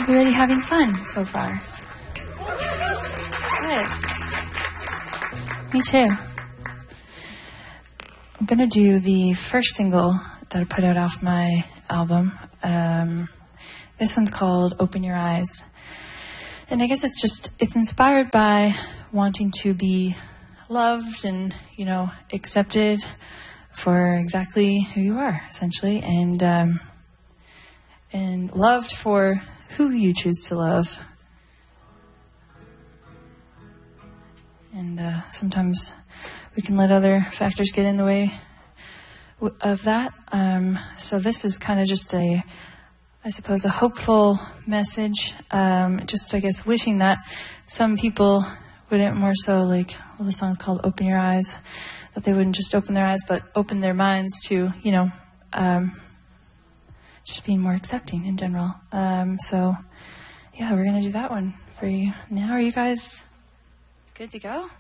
Everybody having fun so far? Good. Me too. I'm going to do the first single that I put out off my album. This one's called Open Your Eyes. And I guess it's inspired by wanting to be loved and, accepted for exactly who you are, essentially, and loved for who you choose to love. And sometimes we can let other factors get in the way of that. So this is kind of just a hopeful message. Just, I guess, wishing that some people wouldn't more so the song's called Open Your Eyes, that they wouldn't just open their eyes, but open their minds to, just being more accepting in general. So, yeah, we're going to do that one for you now. Are you guys good to go?